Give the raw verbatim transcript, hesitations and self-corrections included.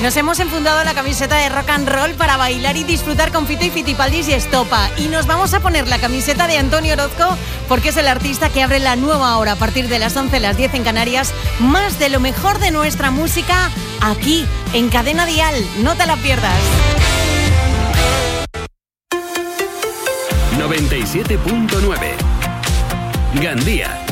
Nos hemos enfundado la camiseta de rock and roll para bailar y disfrutar con Fito y Fitipaldis y Estopa. Y nos vamos a poner la camiseta de Antonio Orozco porque es el artista que abre la nueva hora a partir de las once, las diez en Canarias. Más de lo mejor de nuestra música aquí en Cadena Dial. No te la pierdas. noventa y siete punto nueve Gandía.